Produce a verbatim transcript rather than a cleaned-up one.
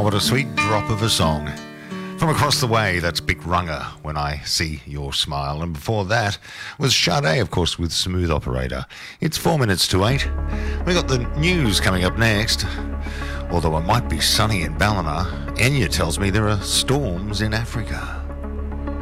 what a sweet drop of a song. From across the way, that's Big Runga, When I See Your Smile. And before that was Sade, of course, with Smooth Operator. It's four minutes to eight. We got the news coming up next. Although it might be sunny in Ballina, Enya tells me there are storms in Africa.